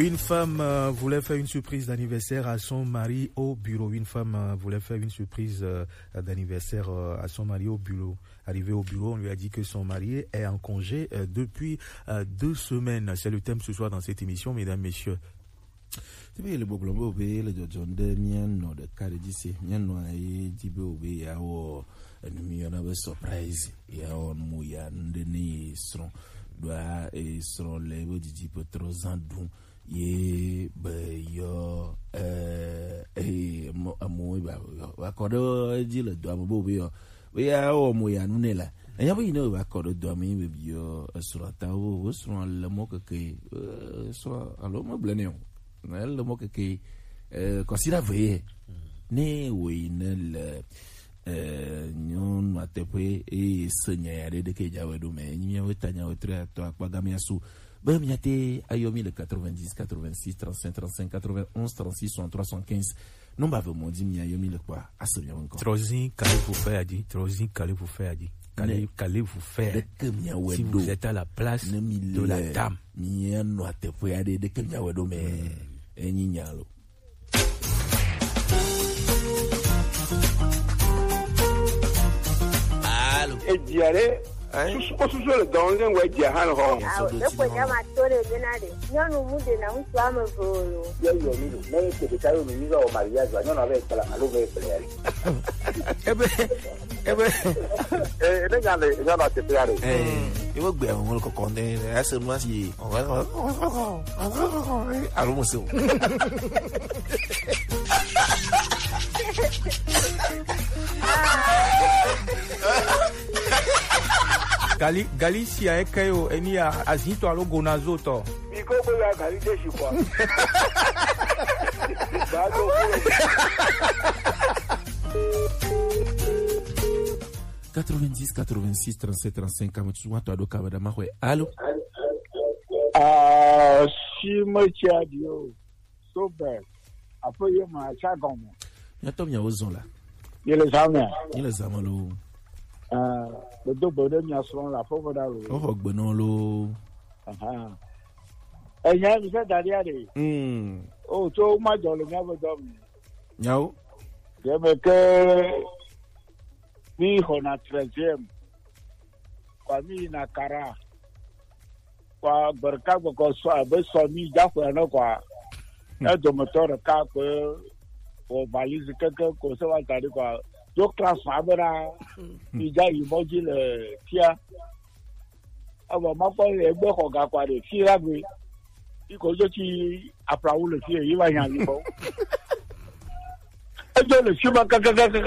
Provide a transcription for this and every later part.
Une femme voulait faire une surprise d'anniversaire à son mari au bureau. Une femme voulait faire une surprise d'anniversaire à son mari au bureau. Arrivé au bureau, on lui a dit que son mari est en congé depuis 2 semaines. C'est le thème ce soir dans cette émission, mesdames, messieurs. Le boblombo be le jonde mienno de karidisi mienno ai dibe obe ya o enumi ona be surprise ya on mu ya ndeni sron doa e sron le bo didi petrozan dun ye be yo mo ba kodo di le doa mo be yo we ya o mo ya nunela enya bo ino ba kodo doa mi be yo sron ta o sron le mo ke sron alo mo bleneo le mot que considère vrai ne oui ne le nyon matepe et seigneur de que jawe do me nyi wetanya wetra to akpagami asu ba miate ayomi le 90 86 35 35 91 36 63 75 non ba vraiment dit mi ayomi le quoi assemia encore Trosin qu'allez-vous faire dit Trosin qu'allez-vous faire dit qu'allez-vous faire si vous êtes à la place de la dame mi no atepe ade de que jawe do me Niñalo. Allo. E diare. Susu le donne we dia han ho. Ko jama tore genade. Nyonu mude na mtu ame volo. Yo mi no ke de tayo mi go Maria zo nyonu ave kala alo ve pele. Ne gale nyonu te pele. Eu gbe àwọn ko kon de ase mu asi. Alo mo se. Galicia é caio enia azinto alo gonazoto. Iko bo ya Galicia shikwa. 90 86 37 35 kamutu watu ado kabada mahwe. Allo. Si mo chadio. So bad. Apo yo ma cha gomo. Yatom ya ozon la. Yele zamia. Yele zamalo. Le double de mi asron la fo da lo. Oh gbenon lo. Aha. Enya mi se daria de. Oh to ma jo le mi do mi. Nyao. Je me que mi hona 13e. Kwa mi na kara. Kwa berka ko so abe so mi ja ko na kwa. E do motor ka ko o valise que ko se wa tari kwa. Do class abera ija imoji le tia. Aba ma ko egbe ko ga kwa de fi ragbe. Iko jo ti aprawo le fi yi wa yan yi ko. Ejo le fi ma ka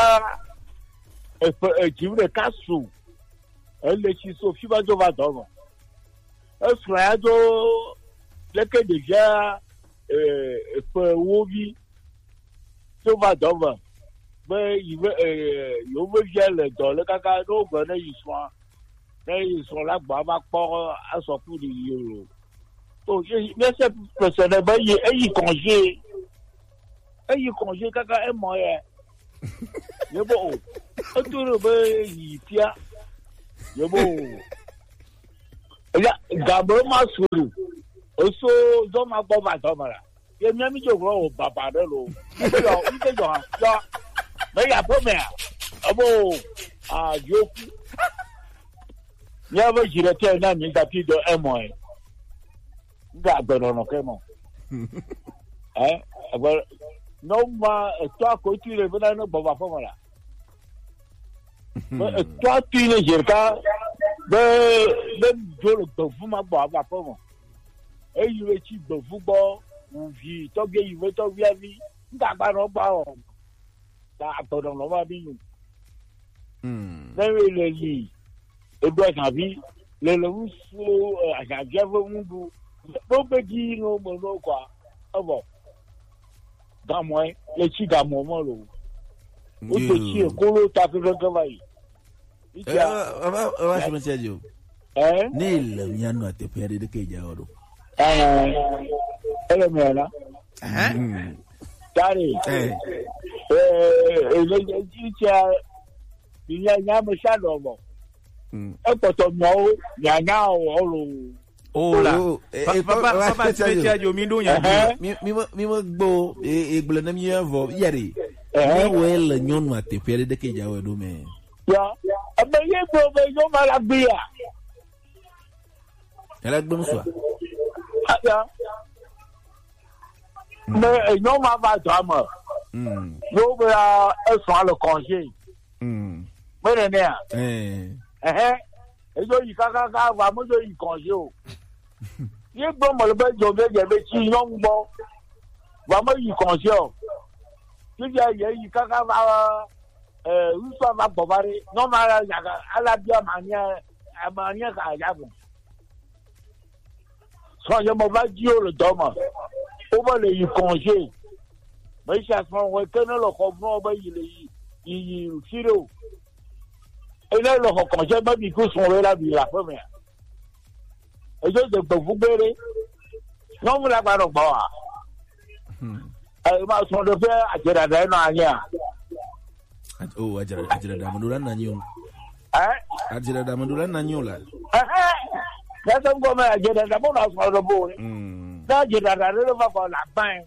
e ji le kasu. E le chi so fi ba jo va do. E fra do le ke deja pe wo bi to va do va. Mais il veut le dans le caca no bonne ils sont là baba pour à son coup de euro. Donc mais c'est personnellement il congé caca est moyen. Je bon tout le be il tia. Je bon ya gabo masuru. Oso do ma bo ba do mara. Ye mi ami jo gro baba de lo. Yo ite jo ha. Mais il y a pas mer. Yoku. Il y a un directeur qui de un mois. Non, toi, quand tu es venu, on va faire là. Toi, tu es quelqu'un de vous, ma boîte, va faire. Et il est type de football, ou vie, toi, il veut toi, vie, pas. Da pardon lo va bi. Le li. E do kan bi, le lu so ajaje vo mundu. Bo be gi no mo no kwa. Abo. Da mo le chi da mo mo lo. O to chi ko lo ta fi ga vai. Va se me serio. Ni le miano ate pere de ke ja oro. Ele me la. Dari. Il y a un méchant homme. Un poteau, il y a un Oh là. Papa tu veux dire mi do nya. Mi gbo e gble na mi avo yari. We le nyonu ate pere de ke jawe do me. Ya, abe ye bo be yo mala bia. Ela gbo mso. Ya. Mais non ma va drama. Yo be a so le congé. Mais né. Et yo yi kaka va mo yo yi congé o. Ye gbo mo le be jo be je be ti yon bo. Va mo yi congé o. Ti ye yi kaka va uso ma bobare no ma ya ala bia mania ka ya bo. So je mo va di o le doma. O ba le yi congé. Mais ça se fait que non le comprend ba il tiro. Et là le congé ba bi ko son la bi la première. Et je de vous bere. Non vous la ba ro ba. Ma son de faire ajira da na anya. Oh ajira da mandula na nyo. Ajira da mandula na nyo la. Ça se comme ajira da mo na so do bo. Da ajira da le va ko la ban.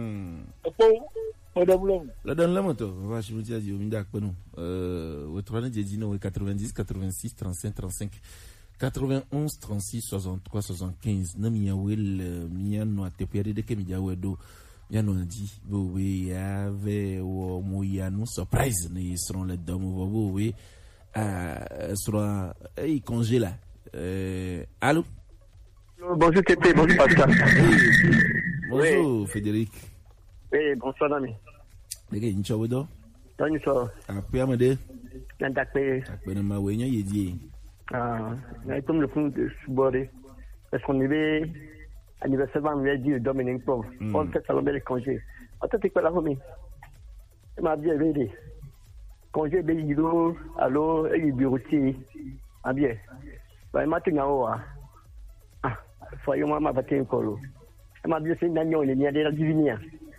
La donne la moto, va chez Moutia Dio, Mindak Penou. Au 90 86 35 35 91 36 63 75. Namia Will, Mia no a te perde de Kemia Wedo. Mia no di, Bowe, Ave, ou Mouyano, surprise, ni seront les dames, Bowe, sera, il congéla. Allô? Bonjour Kété, bonjour Pascal. Bonjour Frédéric. Oui, bonsoir ami. Dege ncho wedo? Tony so. Apia made. Nantakpe. Akpe ma wenyo yedi. Na comme le fond de Subore. Parce qu'on est anniversaire on lui a dit Dominique Paul. On fait ça le congé. Attends quoi la famille. Il m'a bien aidé. Congé de Yiro, allo et bureauti. Ah bien. Bah maintenant soyons ma batin colo. Il m'a bien c'est Daniel, il y a déjà divinier.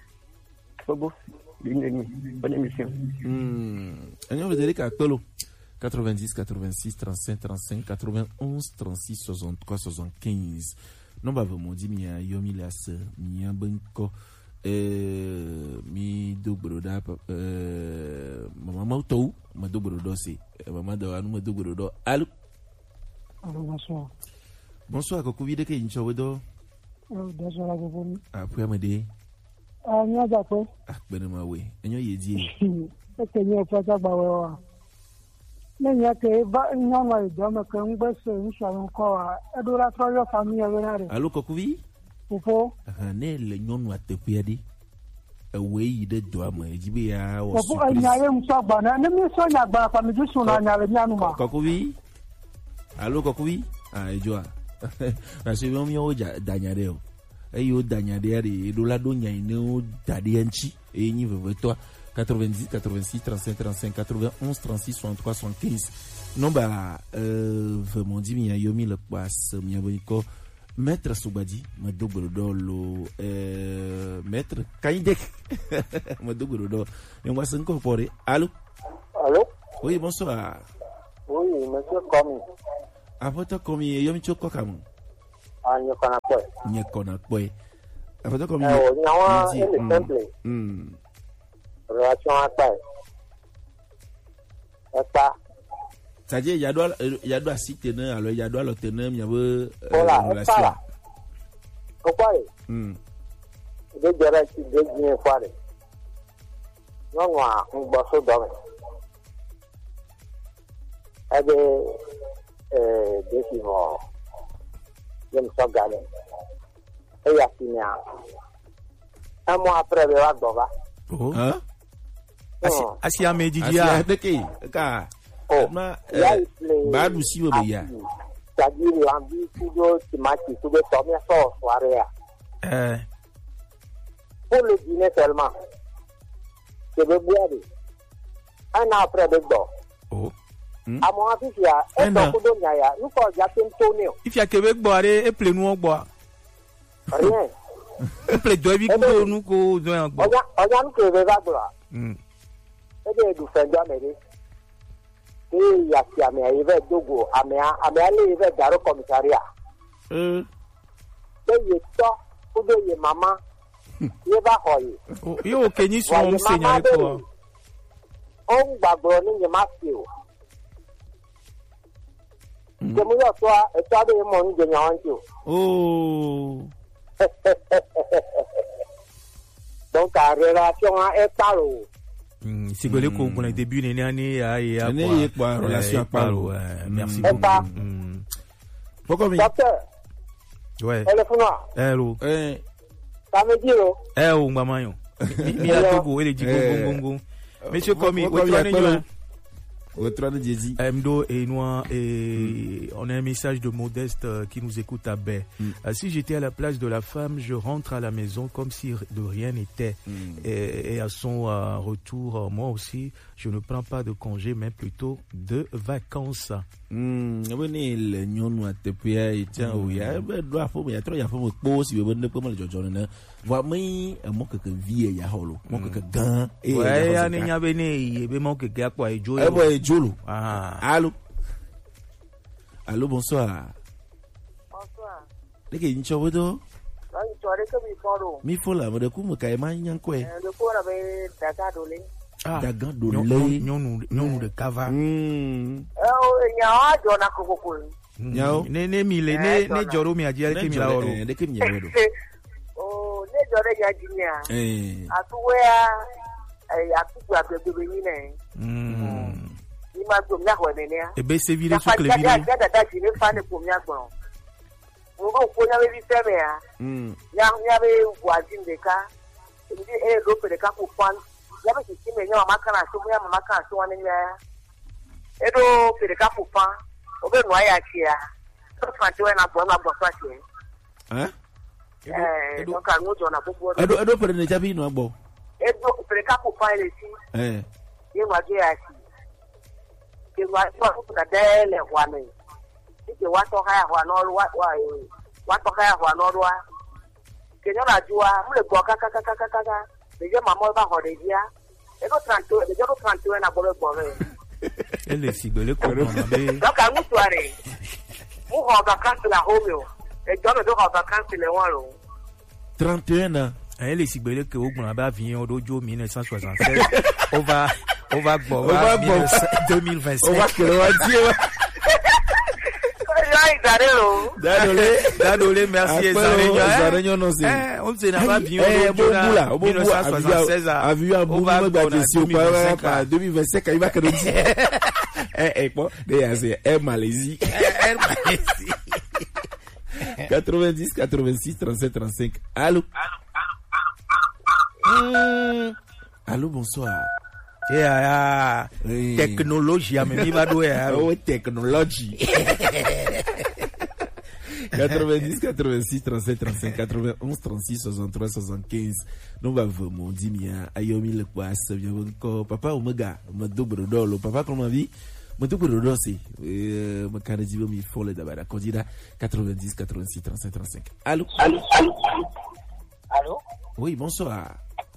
Bonne émission. Agnon Frédéric Akpelo 90 86 35 35 91 36 63 75. Non ba vraiment dit mi yomi las mi banko mi dobroda mama mautou ma dobrodo c'est mama da anu ma dobrodo allô. Allô, bonsoir. Bonsoir ko vide ke incho wedo. Bonsoir vous. Après amade. Nya jakwe. Benema we. Enyo yedi. Eke ni opata bawewa. Nenya ke ba nyama idome ke ngbese nsharon ko a edura troyo famille wenare. Allô kokuvi? Fofo. Ne le nyonu atepiadi. Ewe yi de do ama ejibe ya wo. Fofo anyaye msogba na mi so nyagba fa mi jusu na nyale nyanu ma. Kokuvi? Allô kokuvi? Ejoa. Parce que mi o danyare o. Eyo danyadere do la do nyaine dadianchi e ni veveto 90 86 35 35 91 36 63 75 non ba vraiment dit mi yomi le passe mi abiko maître Soubadi ma double dolo maître Kaindek ma double dolo et moi c'est incorporé. Allô? Allô? Oui, bonsoir. Oui, monsieur Komi. Après Komi yomi choko kamu. Nyekona kwe. Après comme nyawa ele temple. Relation apa? Eta. C'est-à-dire il y a doit citer alors il y a doit le tenir il y a relation. Pourquoi? De direct de bien faire. Non moi on bosse dans. Des qui vont je me suis gagné. Et il y a fini. Un mois après, il va d'ova. Oh. Hein? Asi amedi dia. Asi deke. Ka. Oh. Ba du si wo be ya. c'est-à-dire l'envie toujours thématique, tout de dormir sur soirée. Pour le dîner seulement, je vais boire. Un an après, je dors. Oh. À mon avis, il y a un peu de niaya. Nous faut y tourner. Il y a Québec boire et plein nous boire. Rien. Et plein de vie que nous ko doit boire. On que le va boire. Et de du faire jamais. Et il y a qui a mis avec Dogo, a mis aller avec Daro commissariat. ye to ou de ye maman ye ba hoye yo kenyi so on senya ko on gbagbo ni ye ma fi o je mu yo to e to de mo ni je nyan ti Oh. donc la relation est paro. Si vous voulez qu'on ait début d'une année, il y a quoi relation paro. Merci beaucoup. Pourquoi docteur? Ouais. Hello. Ça veut dire oh maman yo. Mi a Togo et dit gongo. Monsieur Komi, Mdo et Noir et on a un message de Modeste qui nous écoute à Baie. Si j'étais à la place de la femme, je rentre à la maison comme si de rien n'était. Et à son retour, moi aussi, je ne prends pas de congé, mais plutôt de vacances. Le nyon wa tepia ita o ya be do afo me atro ya fo mo po si be ne ko mo jojo na wa mi mo ke vie ya holo mo ke gan e ya ne nya be ne be mo ke akwa ejo e bo ejolo allô bonsoir leke ncho bodo mi fola mo de ku mo kai ma nyan ko e le ko na be daga dole daga dole nyonu de kava nya jona kokoko nyao ne mile ne joro mi ajia ke mi la oro de ke mi nyawedo oh ne joro ya jinya atuwe atuku abebe ni ne ni ma gbo nya ho ne ne e be se vire su klevire ya da ji ne fa ne ko nya gbo mo ko nya be bi se me ya nya be wajin de ka ndi lo pe de ka ko fan ya be ti me nya mama kana so ya mama kana so wan nya edo pe de ka ko fan o be no aya chia so fa ti we na gbo fa ti edo ka no jo na bobo edo pe de jabi no agbo edo pe de ka ko fan le ti ye wa ge ya ti ke wa ko da de le wa ni ke wa to ha wa no wa to ha wa no wa ke nya na juwa mu le gbo ka de je mama ba ho de dia edo tranto na bo re ele sigbele ko na be donc a mu soirée mu ho vacances la homeo e jo me do ho vacances le won lo 31 ans ele sigbele ke ogun ba vian odojo 1976 on va gbo 2025 on va que le va dire Dadole, merci Zarenyo non c'est on se n'a pas bien au 1976 a vu un bout de question pas 2025 il va que le dire bon c'est Malaisie 90 86 37 35 allô allô bonsoir technologie mais va oh technologie 90 86 37 35 91 36 63 75 non va vraiment dire mia ayomi le quoi ça vient encore papa omega me double dolo papa comment vie me double dolo c'est me canadi mi folle d'abord candidat 90 86 35 35 allô oui bonsoir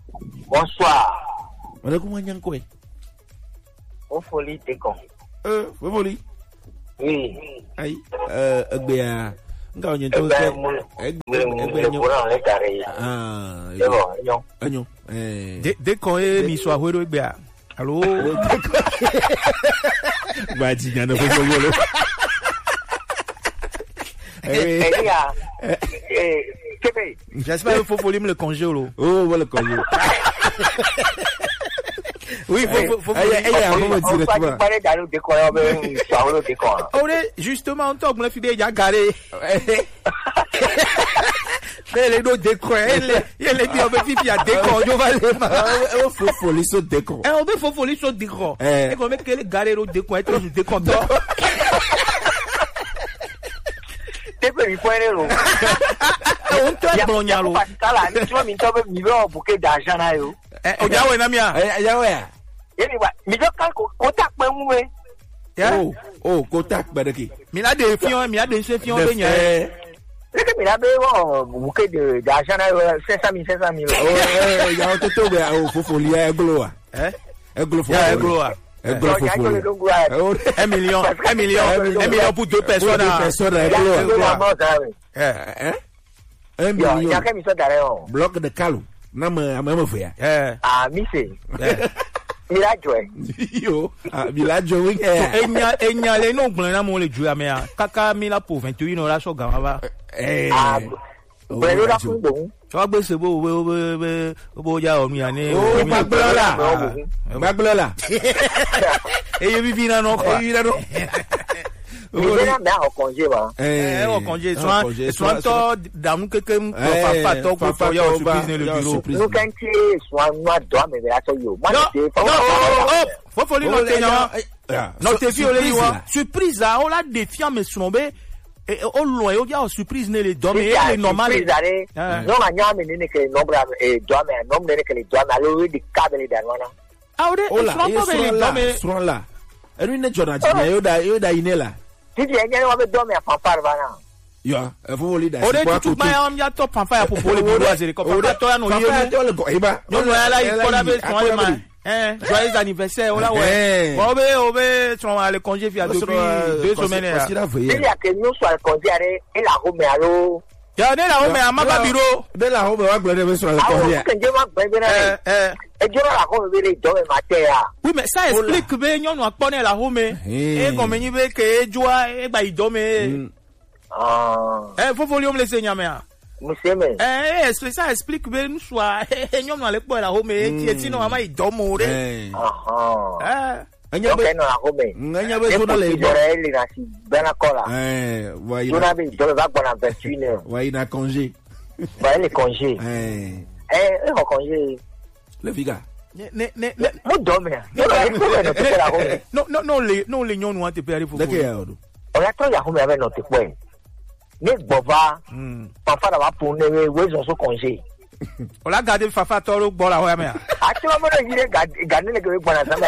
on a comment nyan quoi on folie te con folie oui ai egbe nga onye to de ko mi so ahwero egbe a allo ba ji na fo yolo j'espère qu'il faut voler le congé oh voilà congé oui, faut justement, on talk, il y a garé. Les deux décors, il y a décor, on faut folie sur décor. On veut folie sur décor. Et qu'on met que les garés au décor, et tout décor. On te blognalu. Tu vas m'interroger, il y a un bouquet d'argent là. Ojawe na mia. Mi do kan contact pe mu e. Contact ba de ki. Mi la de fion, mi la de se fion be nya. Mi la be wo bouquet de d'argent là 500 000. Ya o to be o fofoli e glo a. E glo fo. Ya e glo a. Un million pour 2 personnes. Un million. Bloc de Calou. Non, mais Yo, village oui. Et n'y a les noms blancs, mon les joueurs, mais Kaka Mila pour 21 € sur Gamava. Tu vas baisser beau, ya on y a né. Oh, Maglola. Et il vit dans nos coins. Au congé, au congé, soit toi, dans quelqu'un, pas toi, pour faire une surprise dans le bureau. Nous, quand tu es, soit moi, dois me verra sur you. Faut noter, non? Noter, surprise, là, on l'a défiant, mais snobé. Et au loin, il y a surprise, les doigts, mais c'est normal. Non, on y a mené que les nombres et doigts, mais un nombre que les doigts, mais alors, des câbles, les derniers. Ah, oui, ils sont là. Et lui, n'est-ce pas, Yoda, Inela. Si tu es un homme d'homme à fanfare, voilà. Ya, vous voulez d'ailleurs. On est tout bien, on y a top fanfare pour les bourgeois, c'est comme ça. Toi, nous, non, là, il faut la baisse, joyeux anniversaire, là, ouais. Tu vas aller congé via depuis 2 semaines. Il y a que nous soit le congé, et la roue, mais allô. Ya ne la home amaba biro de la home wa gbere be so la ko ya oui mais ça explique be nyonu akpone la home e gomenyi be ke joa e gba idome fofolium le seigneur me ça explique be nous soit nyonu ale po la home ti ti no ama idomo re Anya be so na le ouais, il a congé. Ouais, les congés. Le congé. Le figa. Non, les nyons ont été payés pour. On a trop yahoo avec notre point. Les bova, papa va pour ne ouais, on se congé. On l'a gardé Fafa Toro Bola ouais mais. Actuellement il est gardé le que bonne ça mais.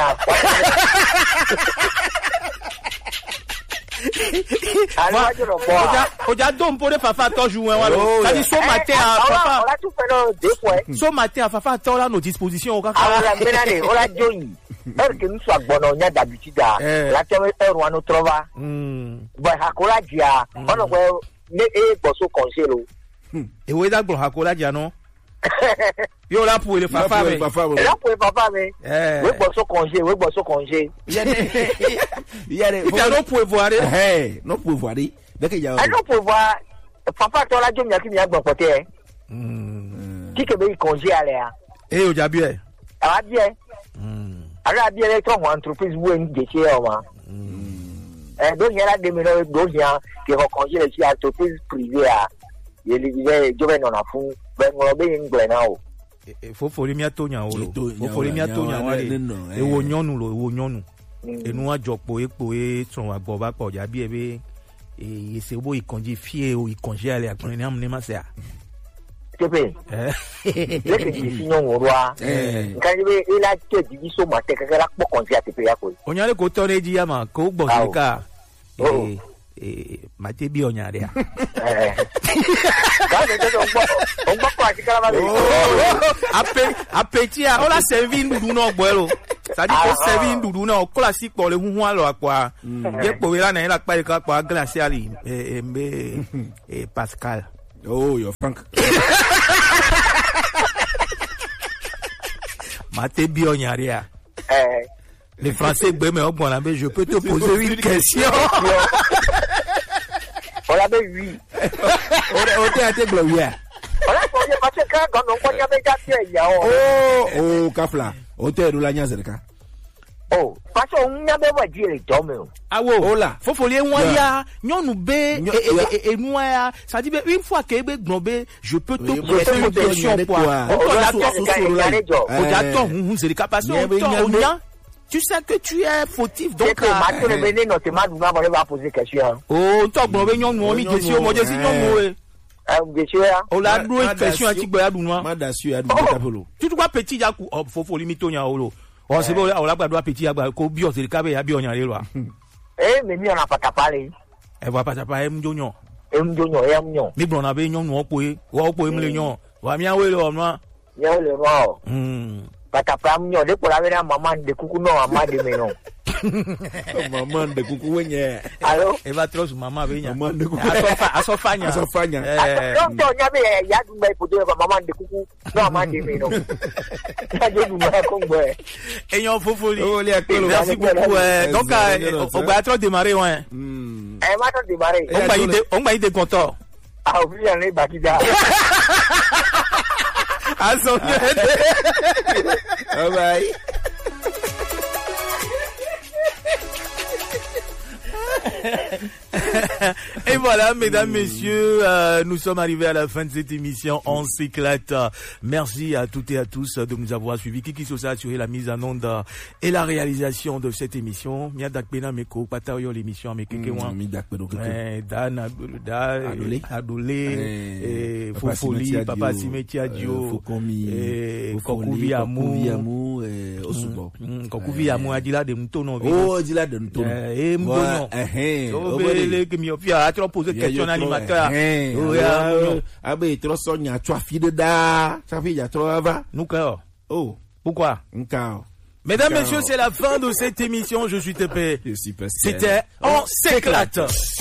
Oja dom pour Fafa Toro jouer walo. Ça dit son matin Fafa. On a tout fait deux fois. Son matin Fafa Toro là nos dispositions on a joyi. Parce que nous soit bon on a d'habitude la teme on nous trouve. Bon hakola dia on va ne bosso congelo. Et où est là pour hakola dia non? Yo là pour le Fafa mais. Là pour le Fafa mais. Oui bosso congé. Il y a non pour voir. Non pour voir. Dès qu'il y a non pour voir Papa toi là Dieu qui vient bon côté. Qui que veut congé aller. Et au bien. Ah bien. Alors bien les trois entreprises vous une déchet moi. Donc il y a là des ménages d'orient qui recongé les entreprises privées à il disait je vais non à fond ben on be ngwe na o fo fo mi atonya o fo fo mi atonya wa e wo nyonu lo e wo nyonu enu ajopo epo tron agbo ba po ja bi ebe e se bo ikonji fie o ikonji ale akùnrin am ni ma se a tepe le ke ti sino worwa kan be ila ke di so ma te ka la po konji atepe ya ko onyale ko to re ji ya ma ko gbo ka mate bi onyare a appétit a on la servi ndudu na ogbo ça dit que servi ndudu na o kola si po le huhu alo apa ye po we la na la pa ka pa glace ali e Pascal oh yo Frank mate bi onyare a les Français je peux te poser une question. On l'avait vu. On t'a été gloria. On l'a posé parce que quand on y avait déjà oh, Kafla. On t'a dit la nyazerka. Oh, parce qu'on n'y avait pas dit les tomes. Ah ouais, hola. Faut folier moi ya, nyonu be et moi ça dit une fois que be globé, je peux te poser une question quoi. On attend, on c'est capacité on tu sais que tu es fautif donc maintenant le venez notamment nous va poser question. Oh, toi bon ben nyonu mi question mo je si nyonu o la do question ati gbo ya dunwa ma da su ya du tapolo tu tu petit ya ku fofo limito nya olo o se bo o la gba do petit ya gba ko bi o se ka be ya bi oyan re lo me mi ona patapale e wa patapa e mjonyo mnyo mi bro na be nyonu opo e wa opo e mle nyon wa mi awe lo onwa patapa mnyo de ko la be na mama de kuku no ama de me no Maman de coucou nya. Allô? Et va trop maman venya. Maman de coucou. Asofanya. Asofanya. Donc on y avait ya du mai pour dire maman de coucou. Non maman de mais non. Ça je vous me congo. Eyon fofoli. Merci beaucoup. Donc on va trop démarrer ouais. Ma trop démarrer. On va y content. Ah oui, on est bakida. Bye bye. Et voilà, mesdames, messieurs, nous sommes arrivés à la fin de cette émission. On s'éclate. Merci à toutes et à tous de nous avoir suivis. Kiki Sosa a assuré la mise en onde et la réalisation de cette émission. Miadak Pena Meko, Patayo l'émission avec Kekewan. Dan Adolé, Fofoli, Papa Simetia Dio, Kokuvi Amou, Osubo. Kokuvi Amou, Adila de Moutono. Oh, Adila de Moutono. Et Moutono. Que m'y a trop posé question animateur. Ah ben, trop sonia, tu as fille da, ça fait ya trop avant. Nous quoi? Oh, pourquoi? Mesdames, messieurs, c'est la fin de cette émission. Je suis TP. C'était On s'éclate.